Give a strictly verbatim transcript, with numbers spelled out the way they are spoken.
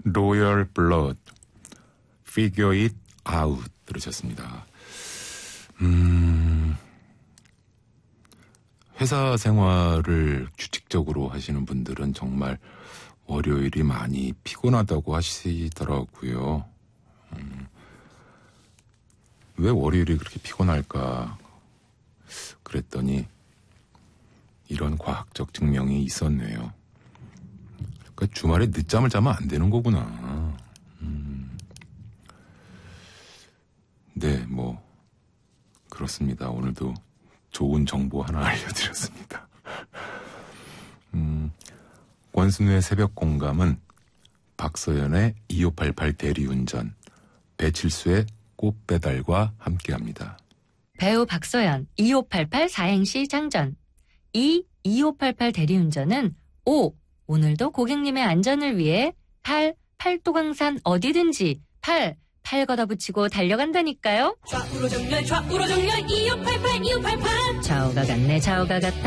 로열 블러드, Figure It Out 들으셨습니다. 음, 회사 생활을 규칙적으로 하시는 분들은 정말 월요일이 많이 피곤하다고 하시더라고요. 음, 왜 월요일이 그렇게 피곤할까 그랬더니 이런 과학적 증명이 있었네요. 그러니까 주말에 늦잠을 자면 안 되는 거구나. 음. 네, 뭐 그렇습니다. 오늘도 좋은 정보 하나 알려드렸습니다. 음, 권순우의 새벽 공감은 박서연의 이오팔팔 대리운전, 배칠수의 꽃배달과 함께합니다. 배우 박서연 이오팔팔 사행시 장전. 이 이오팔팔 대리운전은 오. 오늘도 고객님의 안전을 위해 팔. 팔도강산 어디든지 팔. 팔 걷어붙이고 달려간다니까요. 좌우로 정렬 좌우로 정렬 이오팔팔 이오팔팔 좌우가 같네 좌우가 같아